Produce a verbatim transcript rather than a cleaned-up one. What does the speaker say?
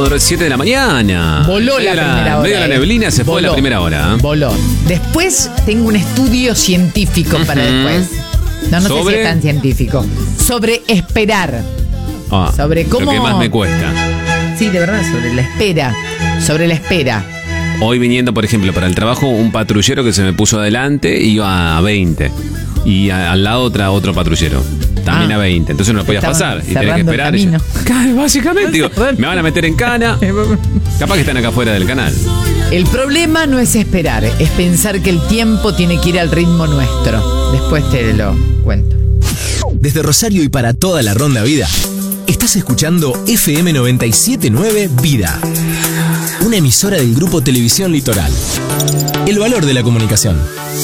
por siete de la mañana. Voló la Medio primera hora. Medio de la eh. neblina se fue Voló. la primera hora. ¿eh? Voló. Después tengo un estudio científico para Ujú. después. No, no sé ¿Sobre? si es tan científico. Sobre esperar. Ah, Sobre cómo- Lo que más me cuesta. Sí, de verdad, sobre la espera. Sobre la espera. Hoy viniendo, por ejemplo, para el trabajo, un patrullero que se me puso adelante iba a veinte. Y a- al lado otra, otro patrullero. También Ah. a veinte. Entonces no lo podías Estaban pasar. Y tenés que cerrando el esperar. Y yo- camino. Claro, básicamente, digo, me van a meter en cana. Capaz que están acá afuera del canal. El problema no es esperar, es pensar que el tiempo tiene que ir al ritmo nuestro. Después te lo cuento. Desde Rosario y para toda la Ronda Vida, estás escuchando F M noventa y siete punto nueve Vida, una emisora del Grupo Televisión Litoral. El valor de la comunicación.